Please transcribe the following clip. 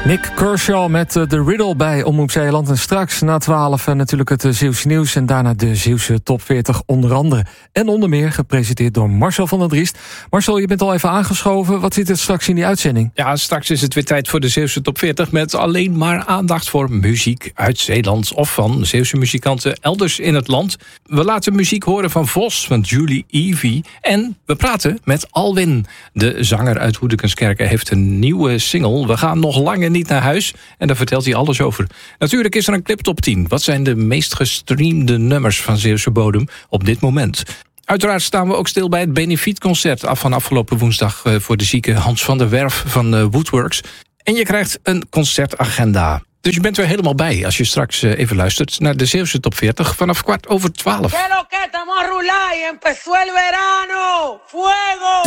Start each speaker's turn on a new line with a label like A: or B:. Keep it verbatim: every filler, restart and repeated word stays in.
A: Nick Kershaw met de Riddle bij Omroep Zeeland. En straks na twaalf natuurlijk het Zeeuwse nieuws. En daarna de Zeeuwse top veertig onder andere. En onder meer gepresenteerd door Marcel van der Driest. Marcel, je bent al even aangeschoven. Wat zit er straks in die uitzending?
B: Ja, straks is het weer tijd voor de Zeeuwse top veertig... met alleen maar aandacht voor muziek uit Zeeland... of van Zeeuwse muzikanten elders in het land. We laten muziek horen van Vos, van Julie Evie. En we praten met Alwin. De zanger uit Hoedekenskerken heeft een nieuwe single. We gaan nog langer niet naar huis. En daar vertelt hij alles over. Natuurlijk is er een cliptop tien. Wat zijn de meest gestreamde nummers van Zeeuwse bodem op dit moment? Uiteraard staan we ook stil bij het benefietconcert af van afgelopen woensdag voor de zieke Hans van der Werf van Woodworks. En je krijgt een concertagenda. Dus je bent er helemaal bij als je straks even luistert naar de Zeeuwse top veertig vanaf kwart over twaalf.
C: ¡Que lo que estamos a rular y empezó el verano! ¡Fuego!